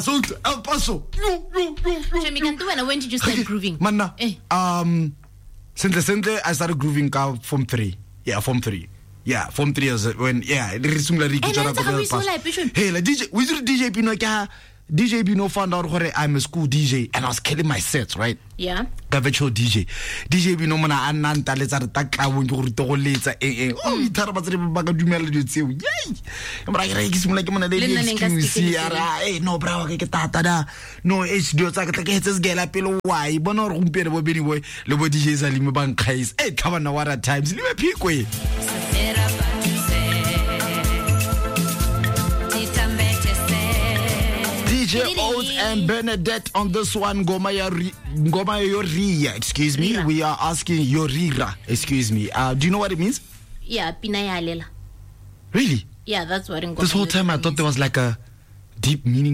So El Paso. When did you start grooving? Manna. Since I started grooving from 3. Yeah, from 3. Yeah, from 3 years when hey, like DJ, we did DJ Pino DJ Pino found out where I'm a school DJ and I was killing my sets, right? Yeah. Virtual DJ. DJ Pino mana ananta let's attack when you to later. Oh, you thought about the baga du melody too. Yay! I'm like like hey, no bro, tata. No, it's do it's girl up why, but not rumpere boy, le DJ Zalim Bankais. Hey, come on, what at times. Leave a peak way. DJ Oz and Bernadette on this one. Ngoma Yoria, excuse me. Rira. We are asking Yorira, excuse me. Do you know what it means? Yeah, Pinaya Lela. Really? Yeah, that's what Ngoma This whole time I thought there was like a deep meaning